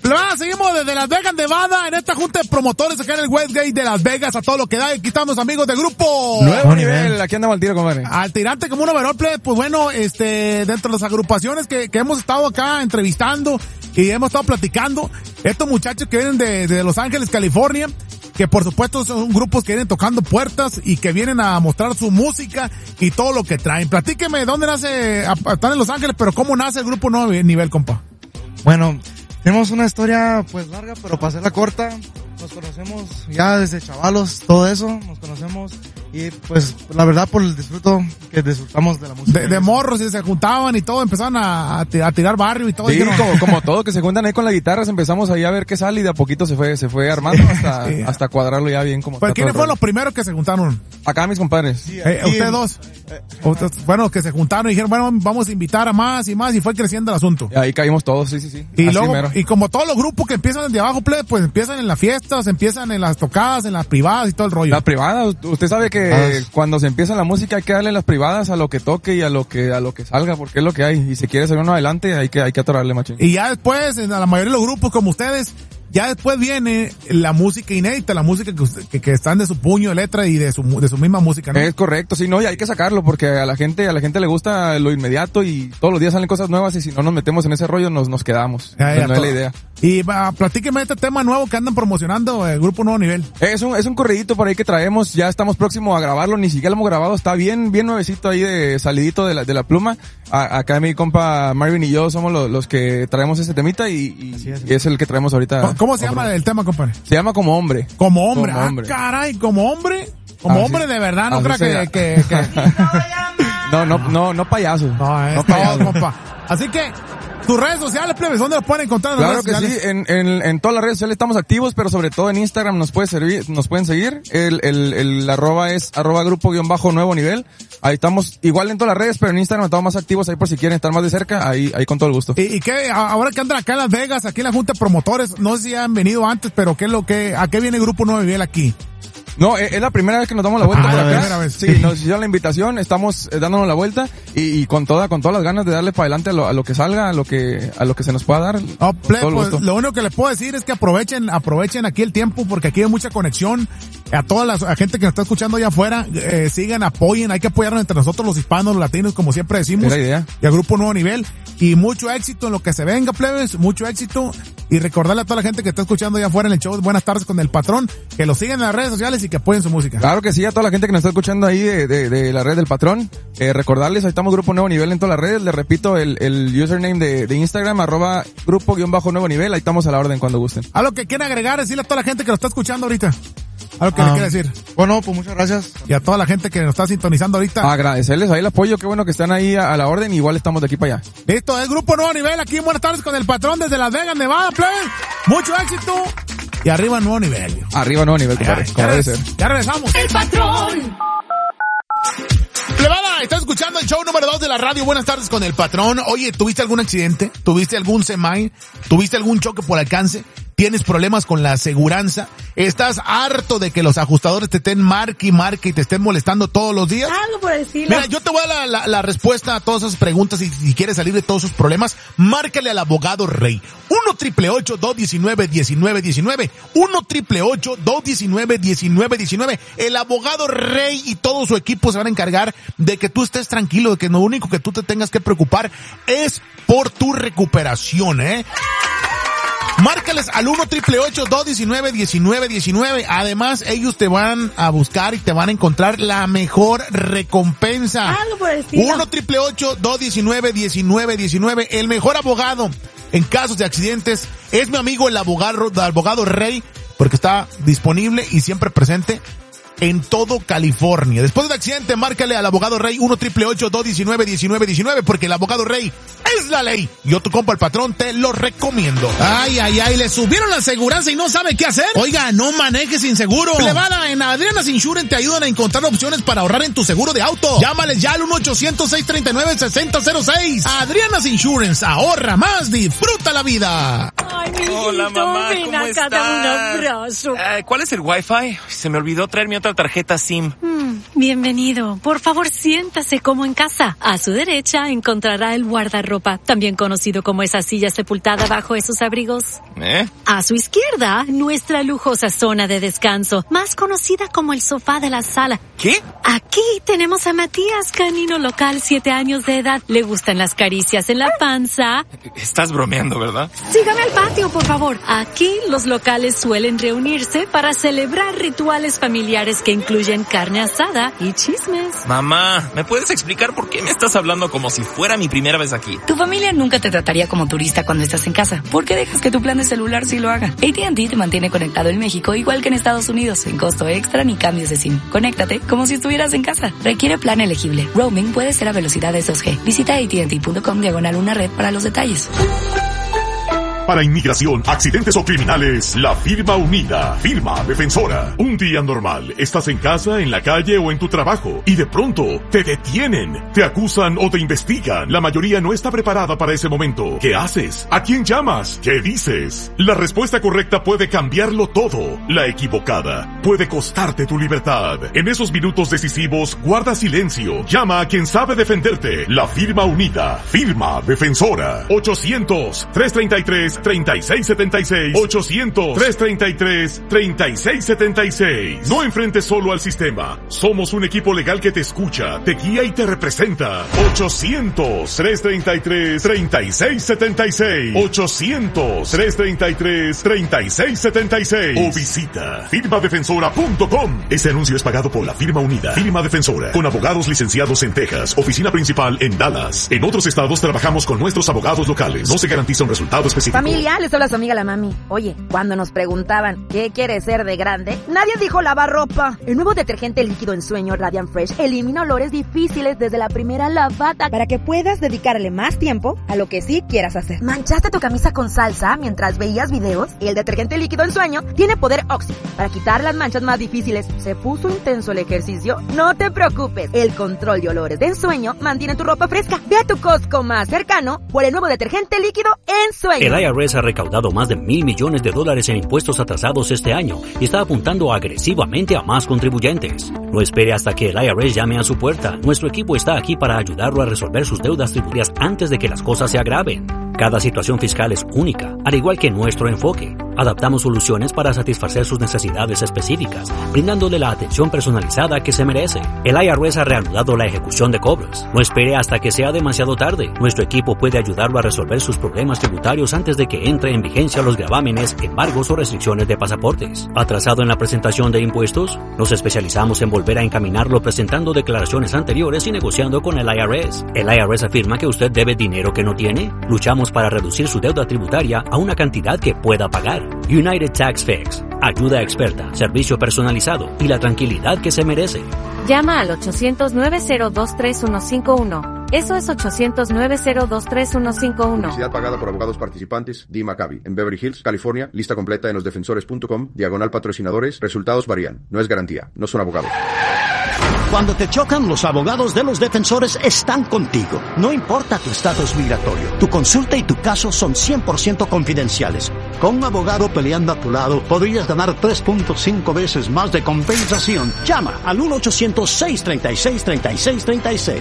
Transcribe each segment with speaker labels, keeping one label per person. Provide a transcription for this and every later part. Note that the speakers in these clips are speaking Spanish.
Speaker 1: Seguimos desde Las Vegas, Nevada, en esta junta de promotores acá en el Westgate de Las Vegas, a todo lo que da. Aquí estamos, amigos del grupo
Speaker 2: Nuevo Nivel. Aquí andamos al tiro, compadre.
Speaker 1: Al tirante como un overall, pues bueno, dentro de las agrupaciones que hemos estado acá entrevistando y hemos estado platicando, estos muchachos que vienen de Los Ángeles, California, que por supuesto son grupos que vienen tocando puertas y que vienen a mostrar su música y todo lo que traen. Platíqueme, ¿dónde nace? Están en Los Ángeles, pero ¿cómo nace el grupo Nuevo Nivel, compa?
Speaker 3: Bueno, tenemos una historia pues larga, pero para hacerla corta, nos conocemos ya desde chavalos, todo eso, nos conocemos y pues la verdad por el disfruto que disfrutamos de la música.
Speaker 1: De morros y se juntaban y todo, empezaban a tirar barrio y todo.
Speaker 2: Sí, como todo, que se juntan ahí con las guitarras, empezamos ahí a ver qué sale y de a poquito se fue armando hasta cuadrarlo ya bien como.
Speaker 1: Pues ¿quiénes fueron los primeros que se juntaron?
Speaker 2: Acá mis compadres.
Speaker 1: Sí, ustedes dos. Bueno, que se juntaron y dijeron, bueno, vamos a invitar a más y más y fue creciendo el asunto.
Speaker 2: Y ahí caímos todos, sí.
Speaker 1: Y luego, y como todos los grupos que empiezan desde abajo, pues empiezan en las fiestas, empiezan en las tocadas, en las privadas y todo el rollo.
Speaker 2: Las privadas, usted sabe que cuando se empieza la música hay que darle las privadas a lo que toque y a lo que salga, porque es lo que hay. Y si quiere salir uno adelante, hay que atorarle, machín.
Speaker 1: Y ya después, en la mayoría de los grupos como ustedes, ya después viene la música inédita, la música que están de su puño de letra y de su misma música, ¿no?
Speaker 2: Es correcto, sí, no, y hay que sacarlo porque a la gente le gusta lo inmediato y todos los días salen cosas nuevas y si no nos metemos en ese rollo nos quedamos. No es la idea.
Speaker 1: Y platíqueme este tema nuevo que andan promocionando el grupo Nuevo Nivel.
Speaker 2: Es un corridito por ahí que traemos, ya estamos próximos a grabarlo, ni siquiera lo hemos grabado, está bien nuevecito ahí de salidito de la pluma. Acá mi compa Marvin y yo somos los que traemos ese temita y es el que traemos ahorita.
Speaker 1: ¿Cómo se llama el tema, compadre?
Speaker 2: Se llama Como Hombre.
Speaker 1: Como Hombre. Caray, como hombre. Como hombre de verdad, no crea que...
Speaker 2: No payaso.
Speaker 1: No payaso, compa. Así que, tus redes sociales, plebes, ¿dónde los pueden encontrar?
Speaker 2: Claro que sí, en todas las redes sociales estamos activos, pero sobre todo en Instagram nos pueden seguir. El arroba es @grupo_nuevo nivel. Ahí estamos igual en todas las redes, pero en Instagram estamos más activos ahí por si quieren estar más de cerca, ahí con todo el gusto.
Speaker 1: ¿Y qué? Ahora que andan acá en Las Vegas, aquí en la Junta de Promotores, no sé si han venido antes, pero ¿a qué viene Grupo Nuevo Nivel aquí?
Speaker 2: No, es la primera vez que nos damos la vuelta por acá.
Speaker 1: Primera vez.
Speaker 2: Sí, nos hicieron la invitación, estamos dándonos la vuelta y con todas las ganas de darle para adelante a lo que salga, a lo que se nos pueda dar.
Speaker 1: Pues, lo único que les puedo decir es que aprovechen aquí el tiempo porque aquí hay mucha conexión. A toda la gente que nos está escuchando allá afuera, sigan, apoyen, hay que apoyarnos entre nosotros los hispanos, los latinos, como siempre decimos.
Speaker 2: Es la idea.
Speaker 1: Y al Grupo Nuevo Nivel. Y mucho éxito en lo que se venga, plebes, mucho éxito. Y recordarle a toda la gente que está escuchando allá afuera en el show Buenas Tardes con el Patrón, que lo sigan en las redes sociales y que apoyen su música.
Speaker 2: Claro que sí, a toda la gente que nos está escuchando ahí de la red del Patrón, recordarles, ahí estamos Grupo Nuevo Nivel en todas las redes, les repito el username de Instagram, @grupo_nuevo nivel, ahí estamos a la orden cuando gusten.
Speaker 1: Algo que quieren agregar, decirle a toda la gente que nos está escuchando ahorita. Algo que le quiere decir.
Speaker 3: Bueno, pues muchas gracias.
Speaker 1: Y a toda la gente que nos está sintonizando ahorita.
Speaker 2: Agradecerles ahí el apoyo, qué bueno que están ahí a la orden, igual estamos de aquí para allá.
Speaker 1: Listo, es Grupo Nuevo Nivel, aquí en Buenas Tardes con el Patrón desde Las Vegas, Nevada, plebes. Mucho éxito. Y arriba Nuevo Nivel.
Speaker 2: Arriba Nuevo Nivel, compadre. Como debe ser.
Speaker 1: Ya regresamos.
Speaker 4: El Patrón.
Speaker 1: Plebada, estás escuchando el show número 2 de la radio. Buenas tardes con el Patrón. Oye, ¿tuviste algún accidente? ¿Tuviste algún semi? ¿Tuviste algún choque por alcance? ¿Tienes problemas con la aseguranza? ¿Estás harto de que los ajustadores te estén marque y te estén molestando todos los días?
Speaker 4: Algo por decirlo.
Speaker 1: Mira, yo te voy a dar la respuesta a todas esas preguntas y si quieres salir de todos esos problemas, márcale al abogado Rey. 1-888-219-1919. 1-888-219-1919. El abogado Rey y todo su equipo se van a encargar de que tú estés tranquilo, de que lo único que tú te tengas que preocupar es por tu recuperación, Márcales al 1-888-219-1919. Además, ellos te van a buscar y te van a encontrar la mejor recompensa.
Speaker 4: Algo por el estilo.
Speaker 1: 1-888-219-1919. El mejor abogado en casos de accidentes es mi amigo el abogado Rey, porque está disponible y siempre presente en todo California. Después de un accidente, márcale al abogado Rey 1-888-219-1919, porque el abogado Rey es la ley. Yo, tu compa el Patrón, te lo recomiendo. Ay, le subieron la aseguranza y no sabe qué hacer. Oiga, no manejes sin seguro. Plebada, en Adriana's Insurance te ayudan a encontrar opciones para ahorrar en tu seguro de auto. Llámales ya al 1-800-639-6006. Adriana's Insurance, ahorra más, disfruta la vida.
Speaker 4: Ay, mi hijito,
Speaker 5: hola, mamá,
Speaker 4: ven
Speaker 5: ¿cómo
Speaker 4: acá,
Speaker 5: estás?
Speaker 4: dame un abrazo.
Speaker 5: ¿Cuál es el Wi-Fi? Se me olvidó traer mi otra tarjeta SIM. Bienvenido. Por favor, siéntase como en casa. A su derecha encontrará el guardarropa, también conocido como esa silla sepultada bajo esos abrigos. A su izquierda, nuestra lujosa zona de descanso, más conocida como el sofá de la sala.
Speaker 6: ¿Qué?
Speaker 5: Aquí tenemos a Matías, canino local, 7 años de edad. Le gustan las caricias en la panza.
Speaker 6: Estás bromeando, ¿verdad?
Speaker 5: Sígame al patio, por favor. Aquí los locales suelen reunirse para celebrar rituales familiares que incluyen carne asada y chismes.
Speaker 6: Mamá, ¿me puedes explicar por qué me estás hablando como si fuera mi primera vez aquí?
Speaker 7: Tu familia nunca te trataría como turista cuando estás en casa. ¿Por qué dejas que tu plan de celular sí lo haga? AT&T te mantiene conectado en México igual que en Estados Unidos, sin costo extra ni cambios de SIM. Conéctate como si estuvieras en casa. Requiere plan elegible. Roaming puede ser a velocidades 2G. Visita AT&T.com/una red para los detalles.
Speaker 8: Para inmigración, accidentes o criminales, la firma unida, firma defensora. Un día normal, estás en casa, en la calle o en tu trabajo y de pronto te detienen, te acusan o te investigan. La mayoría no está preparada para ese momento. ¿Qué haces? ¿A quién llamas? ¿Qué dices? La respuesta correcta puede cambiarlo todo. La equivocada puede costarte tu libertad. En esos minutos decisivos, guarda silencio. Llama a quien sabe defenderte. La firma unida, firma defensora. 800-333-3676. 800-333-3676. No enfrentes solo al sistema. Somos un equipo legal que te escucha, te guía y te representa. 800-333-3676. 800-333-3676. O visita firmadefensora.com. Este anuncio es pagado por la firma unida, firma defensora, con abogados licenciados en Texas, oficina principal en Dallas. En otros estados trabajamos con nuestros abogados locales. No se garantiza un resultado específico.
Speaker 9: Familia, les habla su amiga la mami. Oye, cuando nos preguntaban ¿qué quieres ser de grande? Nadie dijo lavar ropa. El nuevo detergente líquido en sueño Radiant Fresh elimina olores difíciles desde la primera lavada para que puedas dedicarle más tiempo a lo que sí quieras hacer. ¿Manchaste tu camisa con salsa mientras veías videos? El detergente líquido en sueño tiene poder Oxy para quitar las manchas más difíciles. ¿Se puso intenso el ejercicio? No te preocupes. El control de olores de ensueño mantiene tu ropa fresca. Ve a tu Costco más cercano por el nuevo detergente líquido en sueño.
Speaker 10: El IRS ha recaudado más de $1,000 millones en impuestos atrasados este año y está apuntando agresivamente a más contribuyentes. No espere hasta que el IRS llame a su puerta. Nuestro equipo está aquí para ayudarlo a resolver sus deudas tributarias antes de que las cosas se agraven. Cada situación fiscal es única, al igual que nuestro enfoque. Adaptamos soluciones para satisfacer sus necesidades específicas, brindándole la atención personalizada que se merece. El IRS ha reanudado la ejecución de cobros. No espere hasta que sea demasiado tarde. Nuestro equipo puede ayudarlo a resolver sus problemas tributarios antes de que entre en vigencia los gravámenes, embargos o restricciones de pasaportes. ¿Atrasado en la presentación de impuestos? Nos especializamos en volver a encaminarlo presentando declaraciones anteriores y negociando con el IRS. El IRS afirma que usted debe dinero que no tiene. Luchamos para reducir su deuda tributaria a una cantidad que pueda pagar. United Tax Fix. Ayuda experta, servicio personalizado y la tranquilidad que se merece.
Speaker 11: Llama al 800-902-3151. Eso es 800-902-3151.
Speaker 12: Publicidad pagada por abogados participantes. Dee Maccabi. En Beverly Hills, California. Lista completa en losdefensores.com. /patrocinadores. Resultados varían. No es garantía. No son abogados.
Speaker 13: Cuando te chocan, los abogados de Los Defensores están contigo. No importa tu estatus migratorio, tu consulta y tu caso son 100% confidenciales. Con un abogado peleando a tu lado, podrías ganar 3.5 veces más de compensación. Llama al 1-800-636-3636.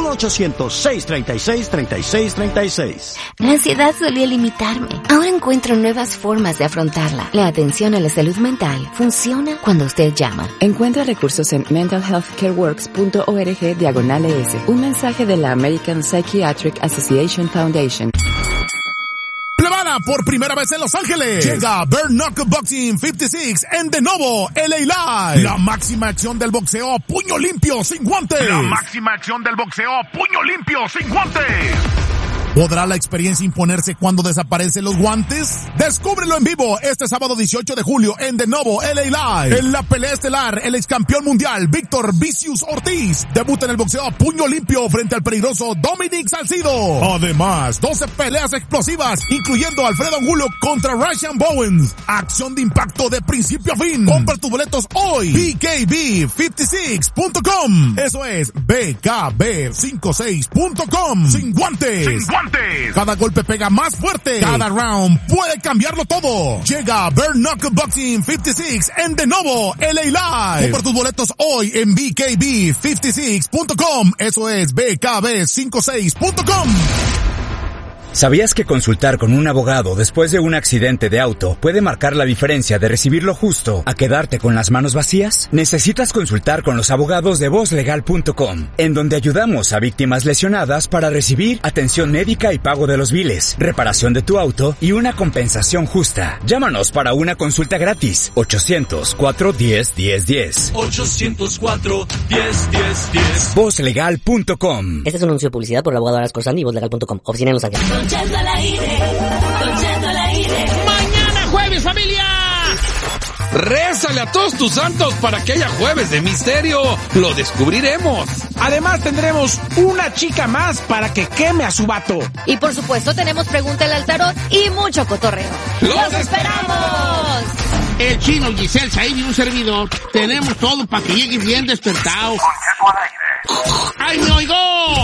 Speaker 13: 1-800-636-3636.
Speaker 14: La ansiedad solía limitarme. Ahora encuentro nuevas formas de afrontarla. La atención a la salud mental funciona cuando usted llama.
Speaker 15: Encuentra recursos en mentalhealthcareworks.org/ES. Un mensaje de la American Psychiatric Association Foundation.
Speaker 1: Plebana, por primera vez en Los Ángeles, llega Bare Knuckle Boxing 56 en de nuevo LA Live. La máxima acción del boxeo a puño limpio sin guantes. La máxima acción del boxeo a puño limpio sin guantes. ¿Podrá la experiencia imponerse cuando desaparecen los guantes? Descúbrelo en vivo este sábado 18 de julio en de nuevo LA Live. En la pelea estelar, el ex campeón mundial Víctor Vicious Ortiz debuta en el boxeo a puño limpio frente al peligroso Dominic Salcido. Además, 12 peleas explosivas, incluyendo Alfredo Angulo contra Russian Bowens. Acción de impacto de principio a fin. Compra tus boletos hoy. BKB56.com. Eso es BKB56.com. Sin guantes. Sin guantes. guantes. Cada golpe pega más fuerte. Cada round puede cambiarlo todo. Llega Bare Knuckle Boxing 56 en de nuevo LA Live. Compra tus boletos hoy en BKB56.com. Eso es BKB56.com.
Speaker 16: ¿Sabías que consultar con un abogado después de un accidente de auto puede marcar la diferencia de recibir lo justo a quedarte con las manos vacías? Necesitas consultar con los abogados de VozLegal.com, en donde ayudamos a víctimas lesionadas para recibir atención médica y pago de los biles, reparación de tu auto y una compensación justa. Llámanos para una consulta gratis. 800-410-1010.
Speaker 17: 800-410-1010.
Speaker 16: VozLegal.com.
Speaker 18: Este es un anuncio de publicidad por el abogado Aras Corsani y VozLegal.com. Oficina en Los Ángeles.
Speaker 19: Mañana jueves, familia. Rézale a todos tus santos para que haya jueves de misterio. Lo descubriremos.
Speaker 20: Además tendremos una chica más para que queme a su vato.
Speaker 21: Y por supuesto tenemos Pregúntale al Tarot y mucho cotorreo. ¡Los esperamos!
Speaker 20: El Chino, Giselle, Said y un servidor tenemos todo para que llegues bien despertado. ¡Ay, me oigo!